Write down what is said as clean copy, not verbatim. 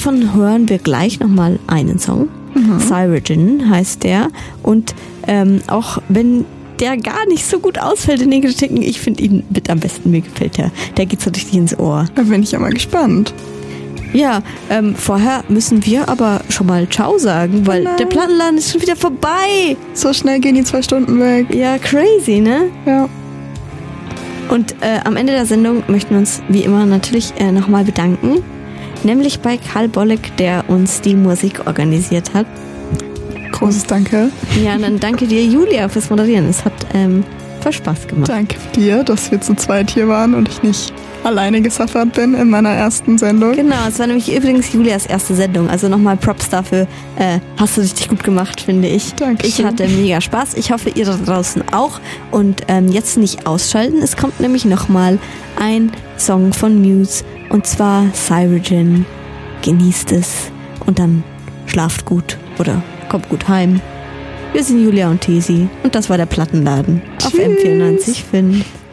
davon hören wir gleich nochmal einen Song. Cyrogen heißt der. Und auch wenn der gar nicht so gut ausfällt in den Kritiken, ich finde ihn mit am besten. Mir gefällt der. Der geht so richtig ins Ohr. Da bin ich ja mal gespannt. Ja, vorher müssen wir aber schon mal Ciao sagen, weil der Plattenladen ist schon wieder vorbei. So schnell gehen die 2 Stunden weg. Ja, crazy, ne? Ja. Und am Ende der Sendung möchten wir uns wie immer natürlich nochmal bedanken. Nämlich bei Karl Bolleck, der uns die Musik organisiert hat. Großes Danke. Ja, und dann danke dir, Julia, fürs Moderieren. Es hat voll Spaß gemacht. Danke dir, dass wir zu zweit hier waren und ich nicht alleine gesuffert bin in meiner ersten Sendung. Genau, es war nämlich übrigens Julias erste Sendung. Also nochmal Props dafür. Hast du richtig gut gemacht, finde ich. Danke. Ich hatte mega Spaß. Ich hoffe, ihr da draußen auch. Und jetzt nicht ausschalten. Es kommt nämlich nochmal ein Song von Muse. Und zwar Cyrogen. Genießt es. Und dann schlaft gut. Oder kommt gut heim. Wir sind Julia und Tesi. Und das war der Plattenladen. Auf M94.5.